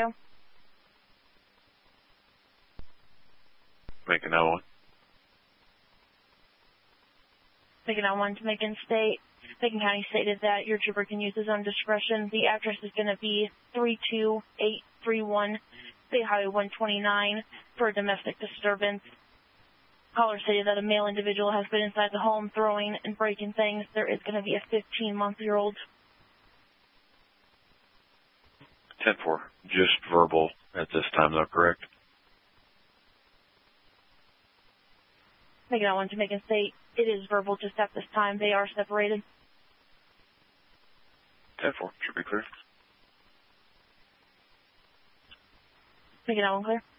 Macon 911. Macon 911 to Macon State. Macon County stated that your trooper can use his own discretion. The address is going to be 32831 State Highway 129 for a domestic disturbance. Caller stated that a male individual has been inside the home throwing and breaking things. There is going to be a 15-month-old. 10-4. Just verbal at this time, though, correct? Macon 911 to Macon State. It is verbal just at this time. They are separated. 10-4. Should be clear. Macon 911 clear.